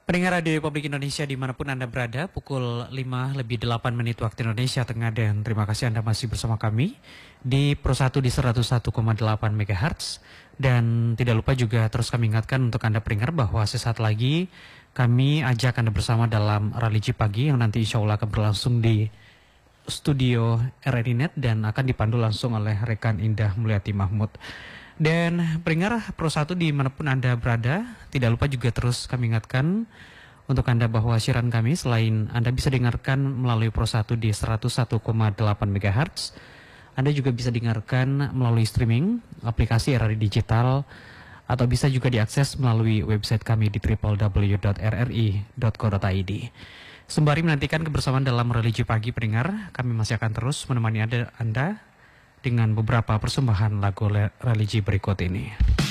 Pendengar Radio Republik Indonesia dimanapun Anda berada, pukul 5:08 waktu Indonesia Tengah, dan terima kasih Anda masih bersama kami di Pro 1 di 101,8 MHz. Dan tidak lupa juga terus kami ingatkan untuk Anda pendengar bahwa sesaat lagi kami ajak Anda bersama dalam Religi Pagi yang nanti insya Allah akan berlangsung di studio RRI Net dan akan dipandu langsung oleh rekan Indah Mulyati Mahmud. Dan pendengar Pro 1 dimanapun Anda berada, tidak lupa juga terus kami ingatkan untuk Anda bahwa siaran kami selain Anda bisa dengarkan melalui Pro 1 di 101,8 MHz, Anda juga bisa dengarkan melalui streaming aplikasi RRI Digital atau bisa juga diakses melalui website kami di www.rri.co.id. Sembari menantikan kebersamaan dalam Religi Pagi pendengar, kami masih akan terus menemani Anda dengan beberapa persembahan lagu religi berikut ini.